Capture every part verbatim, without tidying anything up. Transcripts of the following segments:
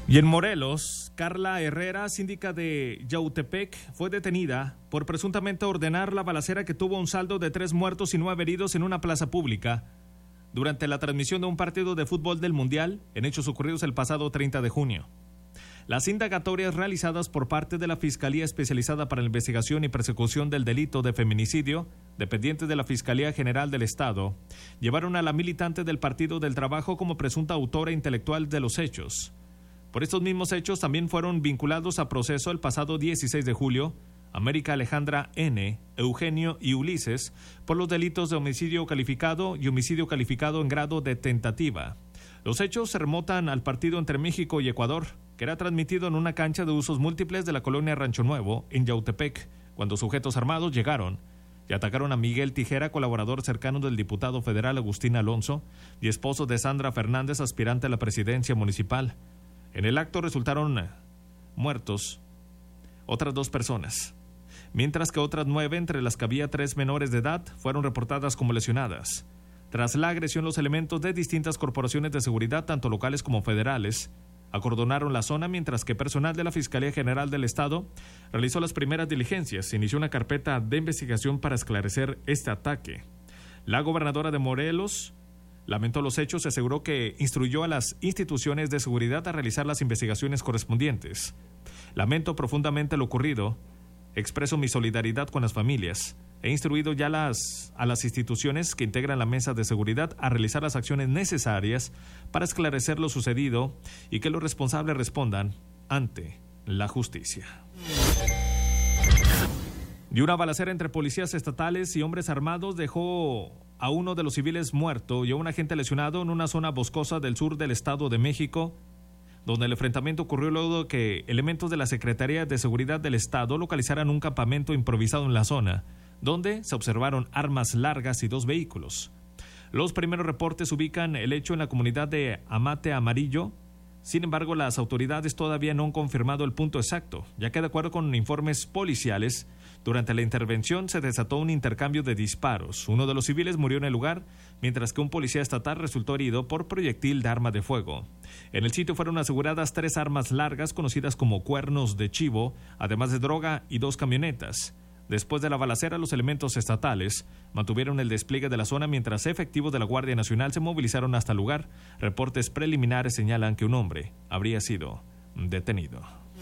Y en Morelos, Carla Herrera, síndica de Yautepec, fue detenida por presuntamente ordenar la balacera que tuvo un saldo de tres muertos y nueve heridos en una plaza pública durante la transmisión de un partido de fútbol del Mundial, en hechos ocurridos el pasado treinta de junio. Las indagatorias realizadas por parte de la Fiscalía Especializada para la Investigación y Persecución del Delito de Feminicidio, dependiente de la Fiscalía General del Estado, llevaron a la militante del Partido del Trabajo como presunta autora intelectual de los hechos. Por estos mismos hechos también fueron vinculados a proceso el pasado dieciséis de julio América Alejandra N., Eugenio y Ulises por los delitos de homicidio calificado y homicidio calificado en grado de tentativa. Los hechos se remontan al partido entre México y Ecuador, que era transmitido en una cancha de usos múltiples de la colonia Rancho Nuevo, en Yautepec, cuando sujetos armados llegaron y atacaron a Miguel Tijera, colaborador cercano del diputado federal Agustín Alonso y esposo de Sandra Fernández, aspirante a la presidencia municipal. En el acto resultaron muertos otras dos personas, mientras que otras nueve, entre las que había tres menores de edad, fueron reportadas como lesionadas. Tras la agresión, los elementos de distintas corporaciones de seguridad, tanto locales como federales, acordonaron la zona, mientras que personal de la Fiscalía General del Estado realizó las primeras diligencias. Se inició una carpeta de investigación para esclarecer este ataque. La gobernadora de Morelos lamentó los hechos y aseguró que instruyó a las instituciones de seguridad a realizar las investigaciones correspondientes. Lamento profundamente lo ocurrido, expreso mi solidaridad con las familias. He instruido ya las, a las instituciones que integran la mesa de seguridad a realizar las acciones necesarias para esclarecer lo sucedido y que los responsables respondan ante la justicia. Y una balacera entre policías estatales y hombres armados dejó a uno de los civiles muerto y a un agente lesionado en una zona boscosa del sur del Estado de México, donde el enfrentamiento ocurrió luego de que elementos de la Secretaría de Seguridad del Estado localizaran un campamento improvisado en la zona, donde se observaron armas largas y dos vehículos. Los primeros reportes ubican el hecho en la comunidad de Amate Amarillo. Sin embargo, las autoridades todavía no han confirmado el punto exacto, ya que de acuerdo con informes policiales, durante la intervención se desató un intercambio de disparos. Uno de los civiles murió en el lugar, mientras que un policía estatal resultó herido por proyectil de arma de fuego. En el sitio fueron aseguradas tres armas largas conocidas como cuernos de chivo, además de droga y dos camionetas. Después de la balacera, los elementos estatales mantuvieron el despliegue de la zona mientras efectivos de la Guardia Nacional se movilizaron hasta el lugar. Reportes preliminares señalan que un hombre habría sido detenido.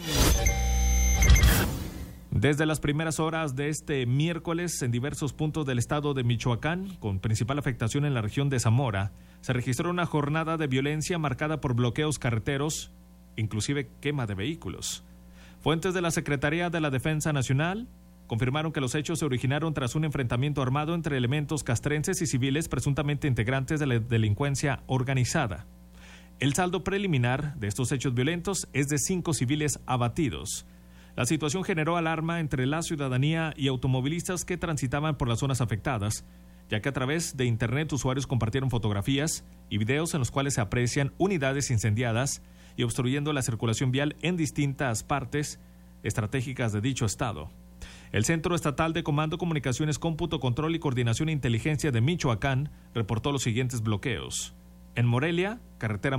Desde las primeras horas de este miércoles, en diversos puntos del estado de Michoacán, con principal afectación en la región de Zamora, se registró una jornada de violencia marcada por bloqueos carreteros, inclusive quema de vehículos. Fuentes de la Secretaría de la Defensa Nacional confirmaron que los hechos se originaron tras un enfrentamiento armado entre elementos castrenses y civiles presuntamente integrantes de la delincuencia organizada. El saldo preliminar de estos hechos violentos es de cinco civiles abatidos. La situación generó alarma entre la ciudadanía y automovilistas que transitaban por las zonas afectadas, ya que a través de internet usuarios compartieron fotografías y videos en los cuales se aprecian unidades incendiadas y obstruyendo la circulación vial en distintas partes estratégicas de dicho estado. El Centro Estatal de Comando, Comunicaciones, Cómputo, Control y Coordinación e Inteligencia de Michoacán reportó los siguientes bloqueos. En Morelia, carretera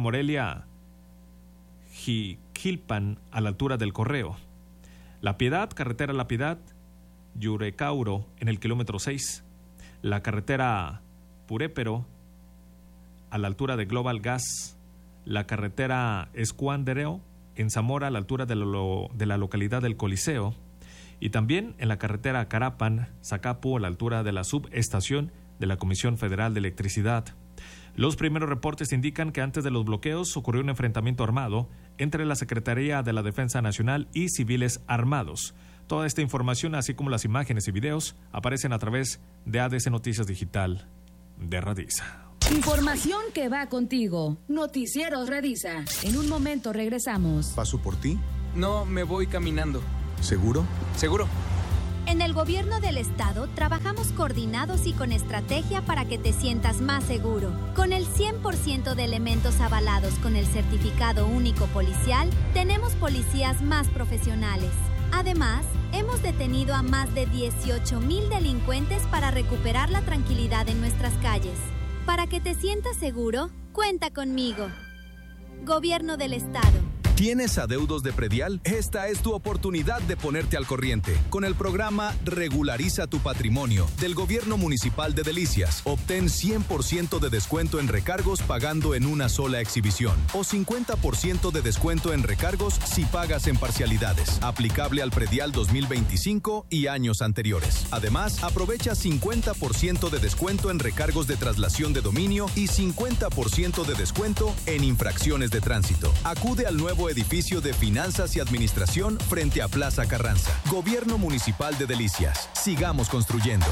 Morelia-Jiquilpan a la altura del Correo. La Piedad, carretera La Piedad, Yurecauro en el kilómetro seis. La carretera Purépero a la altura de Global Gas. La carretera Escuandreo en Zamora a la altura de, lo, de la localidad del Coliseo. Y también en la carretera Carapan, Zacapu, a la altura de la subestación de la Comisión Federal de Electricidad. Los primeros reportes indican que antes de los bloqueos ocurrió un enfrentamiento armado entre la Secretaría de la Defensa Nacional y civiles armados. Toda esta información, así como las imágenes y videos, aparecen a través de A D C Noticias Digital de Radisa. Información que va contigo. Noticieros Radisa. En un momento regresamos. ¿Paso por ti? No, me voy caminando. ¿Seguro? Seguro. En el gobierno del estado trabajamos coordinados y con estrategia para que te sientas más seguro. Con el cien por ciento de elementos avalados con el certificado único policial, tenemos policías más profesionales. Además, hemos detenido a más de dieciocho mil delincuentes para recuperar la tranquilidad en nuestras calles. Para que te sientas seguro, cuenta conmigo. Gobierno del Estado. ¿Tienes adeudos de predial? Esta es tu oportunidad de ponerte al corriente. Con el programa Regulariza tu Patrimonio del Gobierno Municipal de Delicias, obtén cien por ciento de descuento en recargos pagando en una sola exhibición o cincuenta por ciento de descuento en recargos si pagas en parcialidades. Aplicable al predial dos mil veinticinco y años anteriores. Además, aprovecha cincuenta por ciento de descuento en recargos de traslación de dominio y cincuenta por ciento de descuento en infracciones de tránsito. Acude al nuevo edificio de Finanzas y Administración frente a Plaza Carranza. Gobierno Municipal de Delicias. Sigamos construyendo.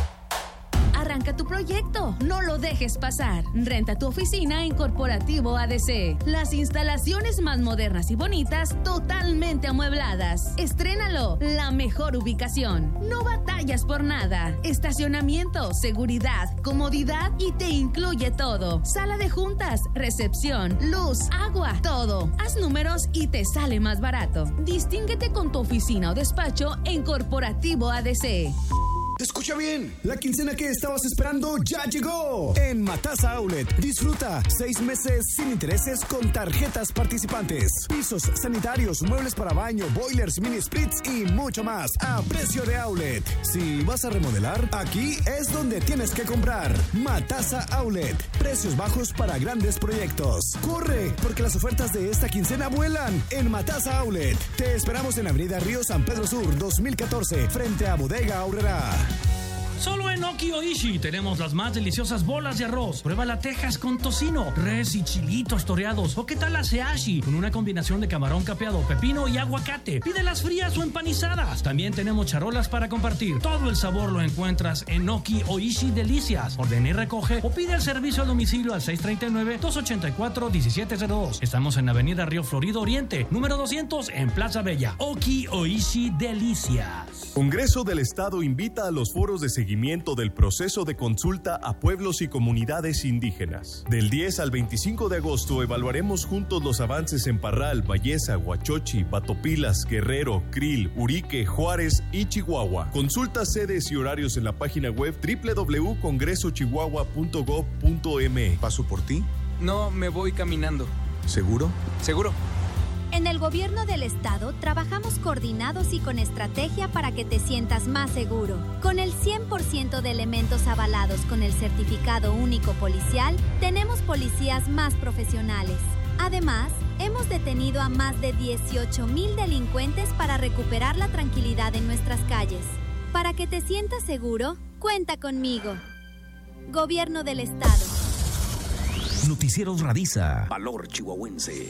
Arranca tu proyecto, no lo dejes pasar. Renta tu oficina en Corporativo A D C. Las instalaciones más modernas y bonitas, totalmente amuebladas. Estrénalo, la mejor ubicación. No batallas por nada. Estacionamiento, seguridad, comodidad y te incluye todo. Sala de juntas, recepción, luz, agua, todo. Haz números y te sale más barato. Distínguete con tu oficina o despacho en Corporativo A D C. Escucha bien, la quincena que estabas esperando ya llegó. En Matasa Outlet, disfruta seis meses sin intereses con tarjetas participantes. Pisos sanitarios, muebles para baño, boilers, mini splits y mucho más a precio de outlet. Si vas a remodelar, aquí es donde tienes que comprar. Matasa Outlet, precios bajos para grandes proyectos. Corre, porque las ofertas de esta quincena vuelan en Matasa Outlet. Te esperamos en Avenida Río San Pedro Sur dos mil catorce, frente a Bodega Aurrera. Solo en Oki Oishi tenemos las más deliciosas bolas de arroz. Prueba la Texas con tocino, res y chilitos toreados. O qué tal la Seashi con una combinación de camarón capeado, pepino y aguacate. Pídelas frías o empanizadas. También tenemos charolas para compartir. Todo el sabor lo encuentras en Oki Oishi Delicias. Ordena y recoge o pide el servicio a domicilio al seis tres nueve, dos ocho cuatro, uno siete cero dos. Estamos en Avenida Río Florido Oriente, número doscientos en Plaza Bella. Oki Oishi Delicias. Congreso del Estado invita a los foros de seguimiento del proceso de consulta a pueblos y comunidades indígenas. Del diez al veinticinco de agosto evaluaremos juntos los avances en Parral, Valleza, Huachochi, Batopilas, Guerrero, Krill, Urique, Juárez y Chihuahua. Consulta sedes y horarios en la página web doble u doble u doble u punto congreso chihuahua punto gob punto eme. ¿Paso por ti? No, me voy caminando. ¿Seguro? ¿Seguro? En el Gobierno del Estado trabajamos coordinados y con estrategia para que te sientas más seguro. Con el cien por ciento de elementos avalados con el certificado único policial, tenemos policías más profesionales. Además, hemos detenido a más de dieciocho mil delincuentes para recuperar la tranquilidad en nuestras calles. Para que te sientas seguro, cuenta conmigo. Gobierno del Estado. Noticieros Radiza. Valor chihuahuense.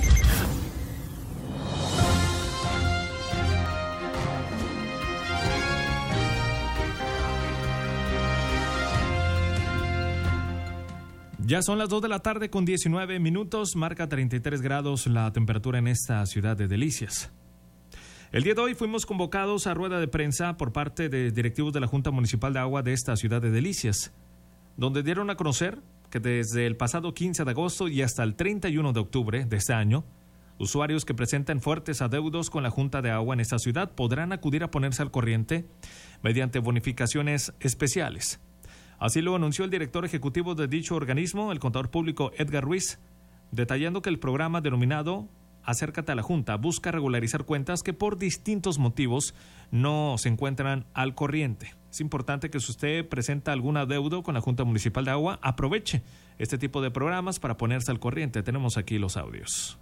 Ya son las dos de la tarde con diecinueve minutos, marca treinta y tres grados la temperatura en esta ciudad de Delicias. El día de hoy fuimos convocados a rueda de prensa por parte de directivos de la Junta Municipal de Agua de esta ciudad de Delicias, donde dieron a conocer que desde el pasado quince de agosto y hasta el treinta y uno de octubre de este año, usuarios que presenten fuertes adeudos con la Junta de Agua en esta ciudad podrán acudir a ponerse al corriente mediante bonificaciones especiales. Así lo anunció el director ejecutivo de dicho organismo, el contador público Edgar Ruiz, detallando que el programa denominado Acércate a la Junta busca regularizar cuentas que por distintos motivos no se encuentran al corriente. Es importante que si usted presenta algún adeudo con la Junta Municipal de Agua, aproveche este tipo de programas para ponerse al corriente. Tenemos aquí los audios.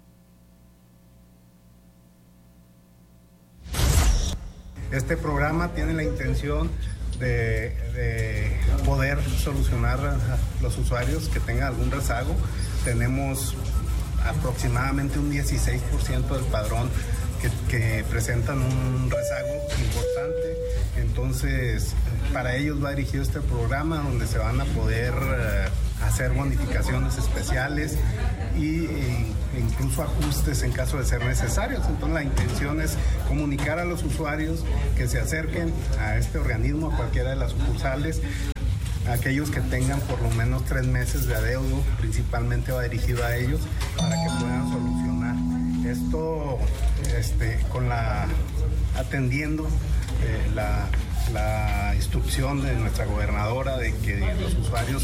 Este programa tiene la intención De, de poder solucionar a los usuarios que tengan algún rezago. Tenemos aproximadamente un dieciséis por ciento del padrón que, que presentan un rezago importante. Entonces, para ellos va dirigido este programa donde se van a poder uh, hacer bonificaciones especiales y e incluso ajustes en caso de ser necesarios. Entonces la intención es comunicar a los usuarios que se acerquen a este organismo, a cualquiera de las sucursales, aquellos que tengan por lo menos tres meses de adeudo, principalmente va dirigido a ellos, para que puedan solucionar esto este, con la atendiendo eh, la, la instrucción de nuestra gobernadora de que los usuarios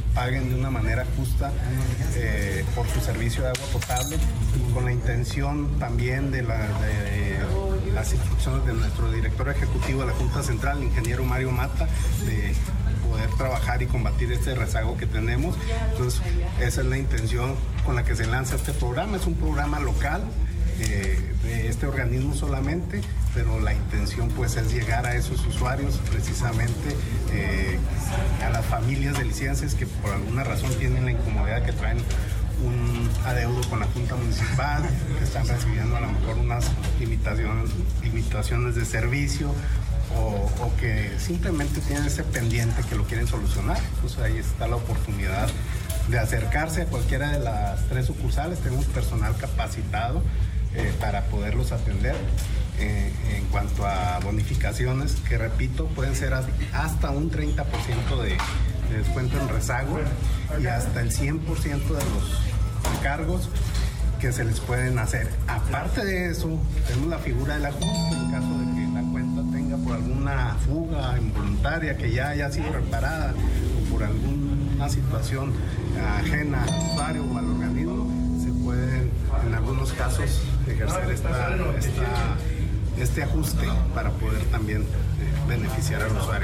paguen de una manera justa eh, por su servicio de agua potable, y con la intención también de, la, de las instrucciones de nuestro director ejecutivo de la Junta Central, el ingeniero Mario Mata, de poder trabajar y combatir este rezago que tenemos. Entonces, esa es la intención con la que se lanza este programa. Es un programa local eh, de este organismo solamente, pero la intención pues es llegar a esos usuarios, precisamente eh, a las familias delicienses que por alguna razón tienen la incomodidad, que traen un adeudo con la Junta Municipal, que están recibiendo a lo mejor unas limitaciones, limitaciones de servicio, O, o que simplemente tienen ese pendiente que lo quieren solucionar. Pues ahí está la oportunidad de acercarse a cualquiera de las tres sucursales. Tenemos personal capacitado eh, para poderlos atender. Eh, en cuanto a bonificaciones, que repito, pueden ser hasta un treinta por ciento de, de descuento en rezago y hasta el cien por ciento de los recargos que se les pueden hacer. Aparte de eso, tenemos la figura del ajuste en caso de que la cuenta tenga por alguna fuga involuntaria que ya haya sido reparada o por alguna situación ajena al usuario o al organismo, se pueden en algunos casos ejercer esta, esta, este ajuste para poder también beneficiar al usuario.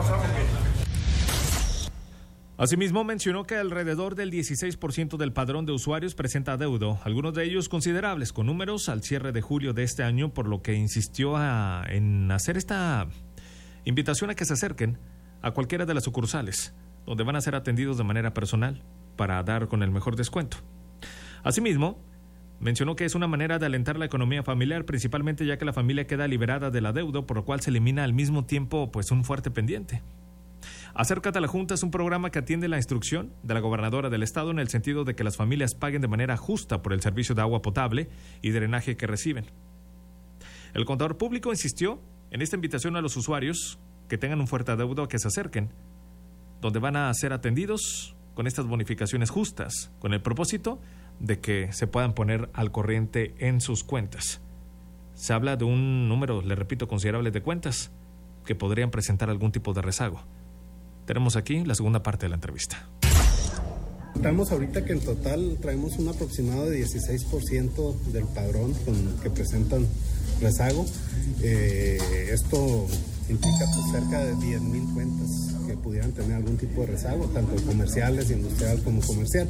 Asimismo, mencionó que alrededor del dieciséis por ciento del padrón de usuarios presenta adeudo, algunos de ellos considerables, con números al cierre de julio de este año, por lo que insistió a, en hacer esta invitación a que se acerquen a cualquiera de las sucursales, donde van a ser atendidos de manera personal para dar con el mejor descuento. Asimismo, mencionó que es una manera de alentar la economía familiar, principalmente ya que la familia queda liberada del adeudo, por lo cual se elimina al mismo tiempo pues un fuerte pendiente. Acércate a la Junta es un programa que atiende la instrucción de la gobernadora del estado en el sentido de que las familias paguen de manera justa por el servicio de agua potable y drenaje que reciben. El contador público insistió en esta invitación a los usuarios que tengan un fuerte adeudo a que se acerquen, donde van a ser atendidos con estas bonificaciones justas, con el propósito de que se puedan poner al corriente en sus cuentas. Se habla de un número, le repito, considerable de cuentas que podrían presentar algún tipo de rezago. Tenemos aquí la segunda parte de la entrevista. Estamos ahorita que en total traemos un aproximado de dieciséis por ciento del padrón con que presentan rezago. Eh, esto implica pues, cerca de diez mil cuentas que pudieran tener algún tipo de rezago, tanto comerciales, industrial como comercial.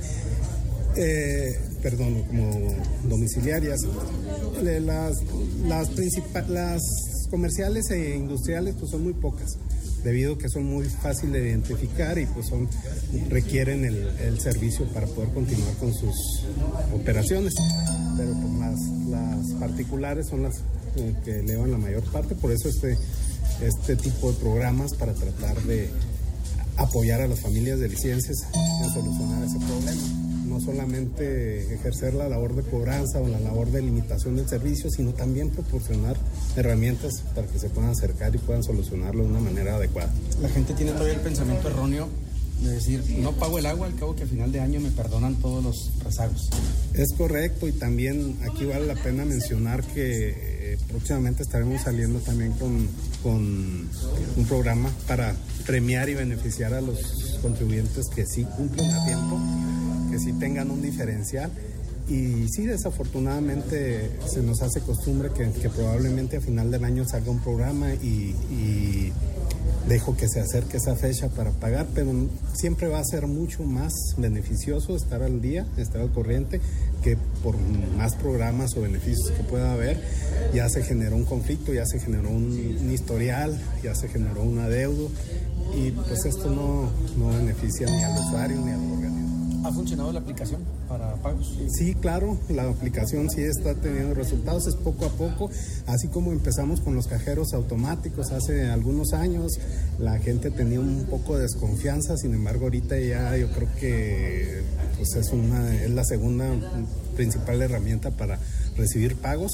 Eh, perdón, como domiciliarias. Las, las, principales, las comerciales e industriales pues son muy pocas, debido a que son muy fáciles de identificar y pues son requieren el, el servicio para poder continuar con sus operaciones. Pero pues las, las particulares son las eh, que elevan la mayor parte, por eso este, este tipo de programas para tratar de apoyar a las familias delicienses en solucionar ese problema. No solamente ejercer la labor de cobranza o la labor de limitación del servicio, sino también proporcionar herramientas para que se puedan acercar y puedan solucionarlo de una manera adecuada. La gente tiene todavía el pensamiento erróneo de decir, no pago el agua, al cabo que a final de año me perdonan todos los rezagos. Es correcto, y también aquí vale la pena mencionar que eh, próximamente estaremos saliendo también con, con un programa para premiar y beneficiar a los contribuyentes que sí cumplen a tiempo, que sí tengan un diferencial. Y sí, desafortunadamente se nos hace costumbre que, que probablemente a final del año salga un programa y, y dejo que se acerque esa fecha para pagar, pero siempre va a ser mucho más beneficioso estar al día, estar al corriente, que por más programas o beneficios que pueda haber. Ya se generó un conflicto, ya se generó un, un historial, ya se generó un adeudo, y pues esto no, no beneficia ni al usuario ni al organismo. ¿Ha funcionado la aplicación para pagos? Sí, claro, la aplicación sí está teniendo resultados, es poco a poco, así como empezamos con los cajeros automáticos hace algunos años, la gente tenía un poco de desconfianza, sin embargo ahorita ya yo creo que pues es, una, es la segunda principal herramienta para recibir pagos.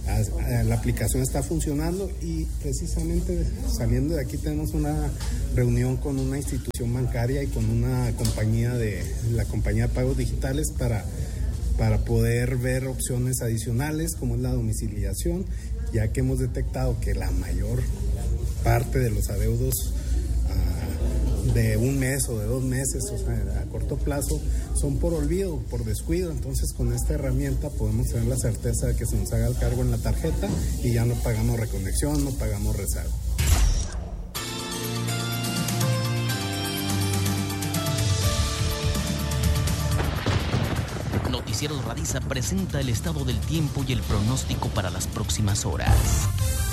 La aplicación está funcionando y precisamente saliendo de aquí tenemos una reunión con una institución bancaria y con una compañía de la compañía de pagos digitales para, para poder ver opciones adicionales como es la domiciliación, ya que hemos detectado que la mayor parte de los adeudos uh, de un mes o de dos meses, o sea, a corto plazo, son por olvido, por descuido. Entonces, con esta herramienta podemos tener la certeza de que se nos haga el cargo en la tarjeta y ya no pagamos reconexión, no pagamos rezago. Noticieros Radiza presenta el estado del tiempo y el pronóstico para las próximas horas.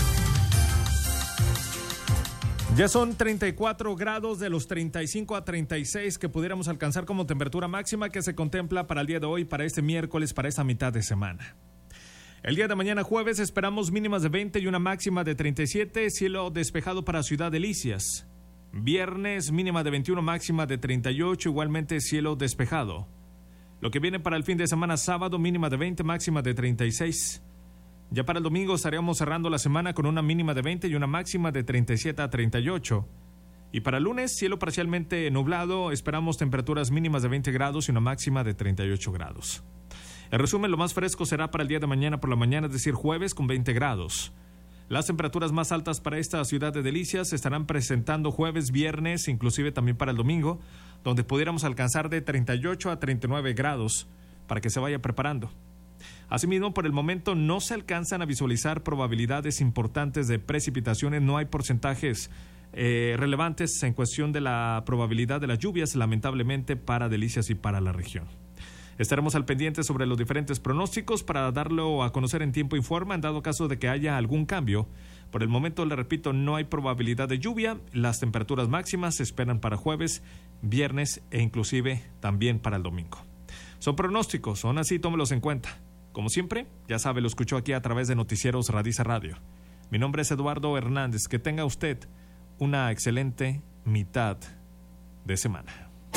Ya son treinta y cuatro grados de los treinta y cinco a treinta y seis que pudiéramos alcanzar como temperatura máxima que se contempla para el día de hoy, para este miércoles, para esta mitad de semana. El día de mañana jueves esperamos mínimas de veinte y una máxima de treinta y siete, cielo despejado para Ciudad Delicias. Viernes mínima de veintiuno, máxima de treinta y ocho, igualmente cielo despejado. Lo que viene para el fin de semana sábado, mínima de veinte, máxima de treinta y seis. Ya para el domingo estaríamos cerrando la semana con una mínima de veinte y una máxima de treinta y siete a treinta y ocho. Y para el lunes, cielo parcialmente nublado, esperamos temperaturas mínimas de veinte grados y una máxima de treinta y ocho grados. En resumen, lo más fresco será para el día de mañana por la mañana, es decir, jueves con veinte grados. Las temperaturas más altas para esta ciudad de Delicias se estarán presentando jueves, viernes, inclusive también para el domingo, donde pudiéramos alcanzar de treinta y ocho a treinta y nueve grados, para que se vaya preparando. Asimismo, por el momento no se alcanzan a visualizar probabilidades importantes de precipitaciones, no hay porcentajes eh, relevantes en cuestión de la probabilidad de las lluvias, lamentablemente, para Delicias y para la región. Estaremos al pendiente sobre los diferentes pronósticos para darlo a conocer en tiempo y forma, en dado caso de que haya algún cambio. Por el momento, le repito, no hay probabilidad de lluvia, las temperaturas máximas se esperan para jueves, viernes e inclusive también para el domingo. Son pronósticos, son así, tómelos en cuenta. Como siempre, ya sabe, lo escuchó aquí a través de Noticieros Radiza Radio. Mi nombre es Eduardo Hernández. Que tenga usted una excelente mitad de semana.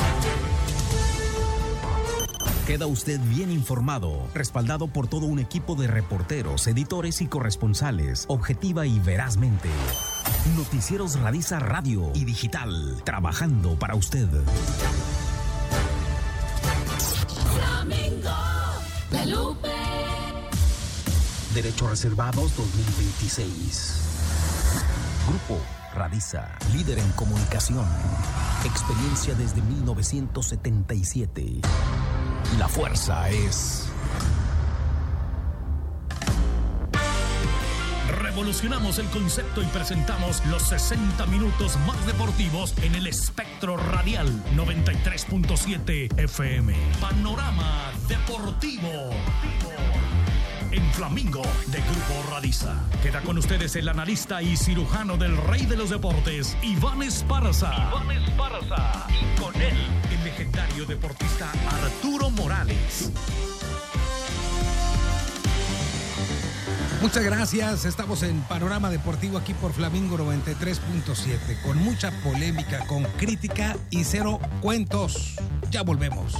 Queda usted bien informado, respaldado por todo un equipo de reporteros, editores y corresponsales, objetiva y verazmente. Noticieros Radiza Radio y Digital, trabajando para usted. Flamingo de Lupe. Derechos reservados dos mil veintiséis. Grupo Radiza, líder en comunicación. Experiencia desde mil novecientos setenta y siete. La fuerza es... Revolucionamos el concepto y presentamos los sesenta minutos más deportivos en el espectro radial noventa y tres punto siete F M. Panorama Deportivo. En Flamingo de Grupo Radiza. Queda con ustedes el analista y cirujano del rey de los deportes, Iván Esparza. Iván Esparza. Y con él, el legendario deportista Arturo Morales. Muchas gracias, estamos en Panorama Deportivo aquí por Flamingo noventa y tres punto siete, con mucha polémica, con crítica y cero cuentos. Ya volvemos.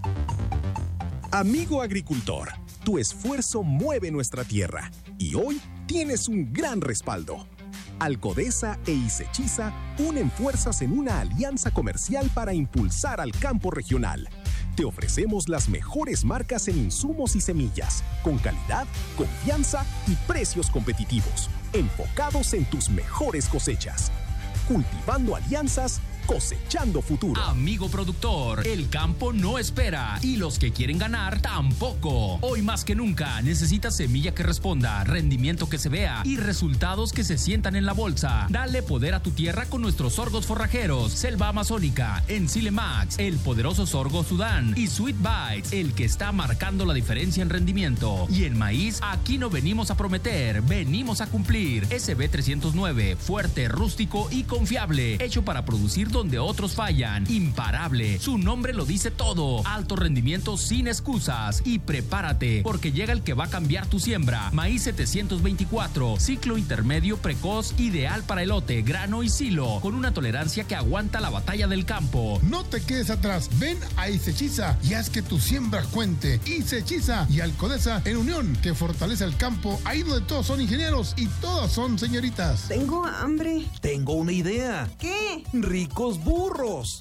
Amigo agricultor, tu esfuerzo mueve nuestra tierra y hoy tienes un gran respaldo. Alcodesa e Isechiza unen fuerzas en una alianza comercial para impulsar al campo regional. Te ofrecemos las mejores marcas en insumos y semillas, con calidad, confianza y precios competitivos, enfocados en tus mejores cosechas. Cultivando alianzas, cosechando futuro. Amigo productor, el campo no espera y los que quieren ganar tampoco. Hoy más que nunca necesitas semilla que responda, rendimiento que se vea y resultados que se sientan en la bolsa. Dale poder a tu tierra con nuestros sorgos forrajeros, Selva Amazónica, Enzile Max, el poderoso sorgo Sudán y Sweet Bites, el que está marcando la diferencia en rendimiento. Y en maíz, aquí no venimos a prometer, venimos a cumplir. S B trescientos nueve, fuerte, rústico y confiable, hecho para producir donde otros fallan. Imparable, su nombre lo dice todo. Alto rendimiento sin excusas. Y prepárate, porque llega el que va a cambiar tu siembra. Maíz setecientos veinticuatro, ciclo intermedio precoz, ideal para elote, grano y silo, con una tolerancia que aguanta la batalla del campo. No te quedes atrás, ven a Isechiza y haz que tu siembra cuente. Isechiza y Alcodesa en unión, que fortalece el campo, ahí donde todos son ingenieros y todas son señoritas. Tengo hambre. Tengo una idea. ¿Qué? Ricos burros.